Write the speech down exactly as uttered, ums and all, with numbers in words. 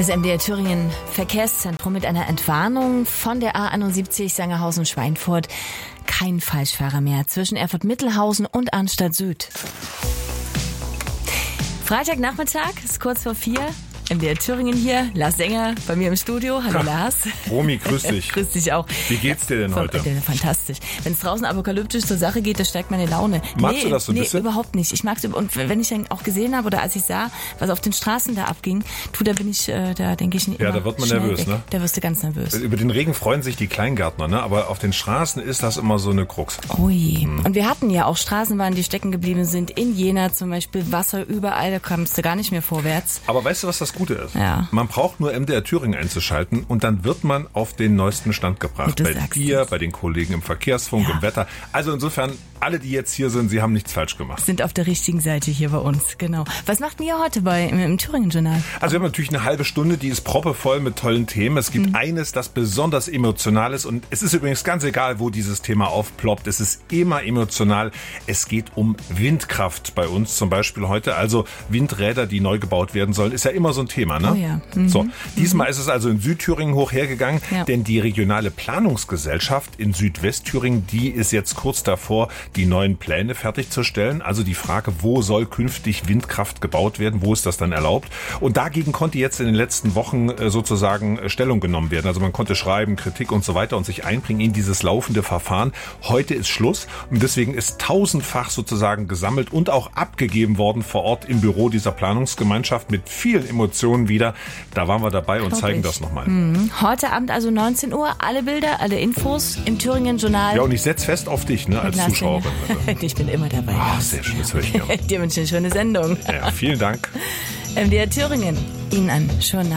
Das M D R Thüringen Verkehrszentrum mit einer Entwarnung von der A einundsiebzig Sangerhausen-Schweinfurt. Kein Falschfahrer mehr zwischen Erfurt-Mittelhausen und Arnstadt Süd. Freitagnachmittag, ist kurz vor vier. M D R Thüringen hier, Lars Sänger bei mir im Studio. Hallo ha, Lars. Romy, grüß dich. Grüß dich auch. Wie geht's dir denn heute? Fantastisch. Wenn es draußen apokalyptisch zur Sache geht, da steigt meine Laune. Magst nee, du das so ein nee, bisschen? Überhaupt nicht. Ich mag's und wenn ich dann auch gesehen habe oder als ich sah, was auf den Straßen da abging, tu, da bin ich, äh, da denke ich nicht Ja, immer da wird man schnell nervös, weg. ne? Da wirst du ganz nervös. Über den Regen freuen sich die Kleingärtner, ne? Aber auf den Straßen ist das immer so eine Krux. Oh je. Hm. Und wir hatten ja auch Straßenbahnen, die stecken geblieben sind. In Jena zum Beispiel, Wasser überall, da kommst du gar nicht mehr vorwärts. Aber weißt du, was das Gute ist? Ja. Man braucht nur M D R Thüringen einzuschalten und dann wird man auf den neuesten Stand gebracht. Ja, bei dir, es. bei den Kollegen im Verkehrsfunk, Ja. im Wetter. Also insofern, alle, die jetzt hier sind, sie haben nichts falsch gemacht. Sind auf der richtigen Seite hier bei uns, genau. Was macht ihr heute bei im, im Thüringen-Journal? Also wir haben natürlich eine halbe Stunde, die ist proppevoll mit tollen Themen. Es gibt mhm. eines, das besonders emotional ist und es ist übrigens ganz egal, wo dieses Thema aufploppt. Es ist immer emotional. Es geht um Windkraft bei uns zum Beispiel heute. Also Windräder, die neu gebaut werden sollen, ist ja immer so ein Thema, ne? Oh ja. Mhm. So, diesmal mhm. ist es also in Südthüringen hoch hergegangen, ja. denn die regionale Planungsgesellschaft in Südwestthüringen, die ist jetzt kurz davor, die neuen Pläne fertigzustellen. Also die Frage, wo soll künftig Windkraft gebaut werden, wo ist das dann erlaubt? Und dagegen konnte jetzt in den letzten Wochen sozusagen Stellung genommen werden. Also man konnte schreiben, Kritik und so weiter und sich einbringen in dieses laufende Verfahren. Heute ist Schluss und deswegen ist tausendfach sozusagen gesammelt und auch abgegeben worden vor Ort im Büro dieser Planungsgemeinschaft mit vielen Emotionen wieder. Da waren wir dabei und Glaub zeigen ich. das nochmal. Mhm. Heute Abend also neunzehn Uhr, alle Bilder, alle Infos im Thüringen-Journal. Ja, und ich setze fest auf dich, ne, als Zuschauerin. Ich bin immer dabei. Oh, sehr schön, das höre ich gerne. Dir wünsche ich eine schöne Sendung. Ja, vielen Dank. M D R Thüringen, Ihnen einen schönen